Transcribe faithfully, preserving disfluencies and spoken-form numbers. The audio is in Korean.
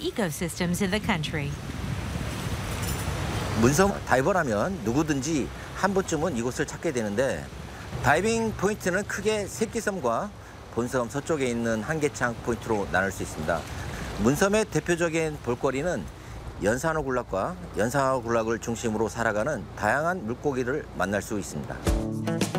ecosystems in the country. 문섬 다이버라면 누구든지 한 번쯤은 이곳을 찾게 되는데 다이빙 포인트는 크게 새끼섬과 본섬 서쪽에 있는 한계창 포인트로 나눌 수 있습니다. 문섬의 대표적인 볼거리는 연산호 군락과 연산호 군락을 중심으로 살아가는 다양한 물고기를 만날 수 있습니다.